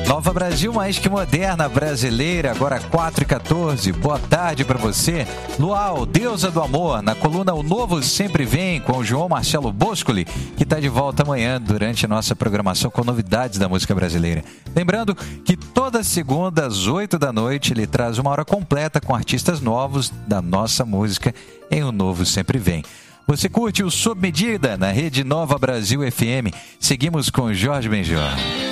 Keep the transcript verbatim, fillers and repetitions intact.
Nova Brasil, mais que moderna, brasileira, agora quatro e quatorze. Boa tarde para você. Luau, deusa do amor, na coluna O Novo Sempre Vem, com o João Marcelo Boscoli, que está de volta amanhã durante a nossa programação com novidades da música brasileira. Lembrando que toda segunda às oito da noite ele traz uma hora completa com artistas novos da nossa música em O Novo Sempre Vem. Você curte o Sob Medida na Rede Nova Brasil F M. Seguimos com Jorge Benjor.